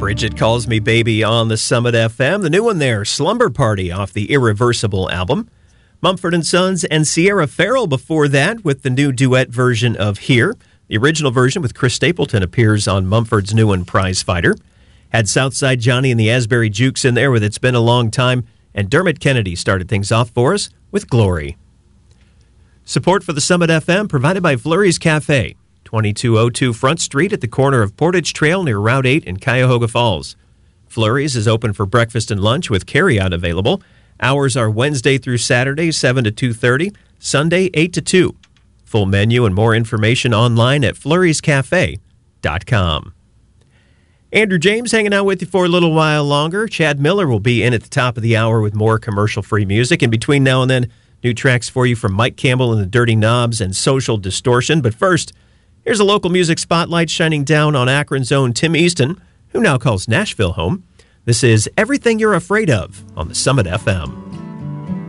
Bridget Calls Me Baby on the Summit FM. The new one there, Slumber Party off the Irreversible album. Mumford & Sons and Sierra Farrell before that with the new duet version of Here. The original version with Chris Stapleton appears on Mumford's new one, Prize Fighter. Had Southside Johnny and the Asbury Jukes in there with It's Been a Long Time. And Dermot Kennedy started things off for us with Glory. Support for the Summit FM provided by Flurry's Cafe, 2202 Front Street at the corner of Portage Trail near Route 8 in Cuyahoga Falls. Flurry's is open for breakfast and lunch with carryout available. Hours are Wednesday through Saturday, 7 to 2:30, Sunday, 8 to 2. Full menu and more information online at flurryscafe.com. Andrew James hanging out with you for a little while longer. Chad Miller will be in at the top of the hour with more commercial-free music. In between now and then, new tracks for you from Mike Campbell and the Dirty Knobs and Social Distortion. But first, here's a local music spotlight shining down on Akron's own Tim Easton, who now calls Nashville home. This is Everything You're Afraid Of on the Summit FM.